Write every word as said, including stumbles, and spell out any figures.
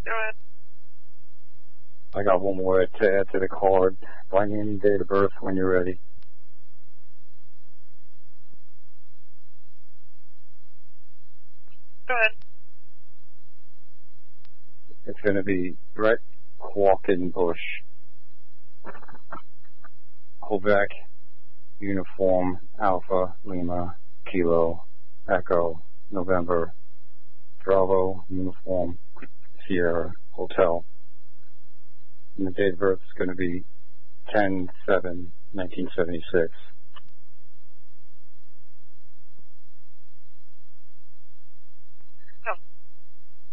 Go ahead. I got one more to add to the card. Bring in date of birth when you're ready. Go ahead. It's going to be Brett Qualkenbush. Quebec, Uniform, Alpha, Lima, Kilo, Echo, November, Bravo, Uniform, Sierra, Hotel. And the date of birth is going to be ten seven nineteen seventy-six.